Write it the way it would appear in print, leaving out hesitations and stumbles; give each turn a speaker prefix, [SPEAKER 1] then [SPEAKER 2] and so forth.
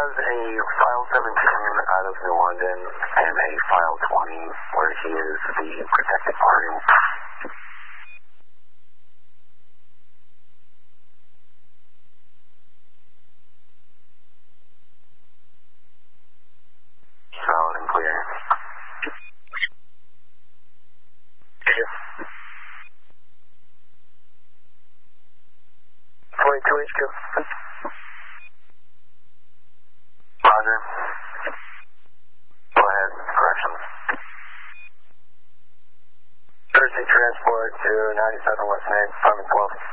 [SPEAKER 1] has a file 17 out of New London and a file 20 where he is the protected party. Solid and clear. Yes. 22 HQ. Roger. Go ahead. Corrections. Thursday transport to 97 West Main, 5 and 12.